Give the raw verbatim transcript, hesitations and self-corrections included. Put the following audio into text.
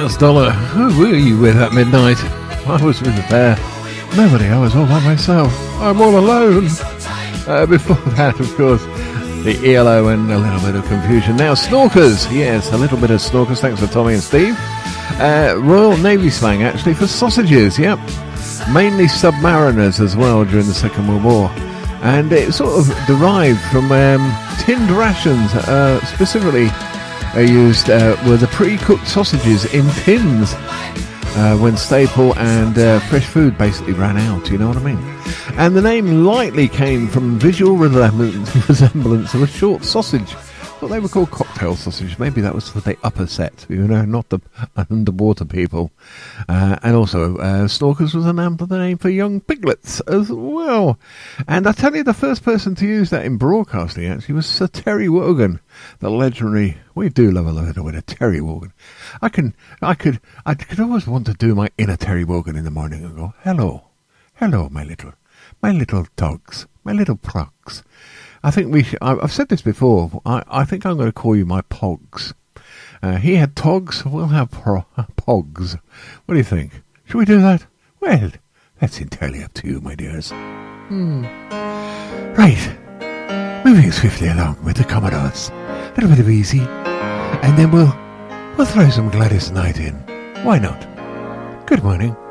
Miles Dollar, who were you with at midnight? I was with the pair. Nobody, I was all by myself. I'm all alone. Uh, before that, of course, the E L O and a little bit of confusion. Now, Snorkers. Yes, a little bit of Snorkers. Thanks for Tommy and Steve. Uh, Royal Navy slang, actually, for sausages. Yep. Mainly submariners as well during the Second World War. And it sort of derived from um, tinned rations, uh, specifically uh, used uh, were the pre-cooked sausages in tins uh, when staple and uh, fresh food basically ran out, you know what I mean? And the name likely came from visual resemblance, resemblance of a short sausage. Well, they were called cocktail sausage. Maybe that was for the upper set, you know, not the underwater people. Uh, and also, uh, Snorkers was another name for young piglets as well. And I tell you, the first person to use that in broadcasting actually was Sir Terry Wogan, the legendary. We do love a little bit of Terry Wogan. I can, I could, I could always want to do my inner Terry Wogan in the morning and go, "Hello, hello, my little, my little dogs, my little procs." I think we should, I've said this before. I, I think I'm going to call you my Pogs. Uh, he had Togs, we'll have pro, Pogs. What do you think? Should we do that? Well, that's entirely up to you, my dears. Hmm. Right. Moving swiftly along with the Commodores. A little bit of easy. And then we'll, we'll throw some Gladys Knight in. Why not? Good morning.